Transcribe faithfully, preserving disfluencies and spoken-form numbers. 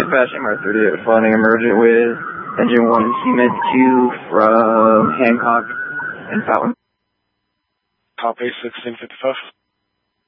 Dispatch M R thirty-eight responding emergent with engine one and Siemens two from Hancock and Fountain. Copy sixteen fifty-five.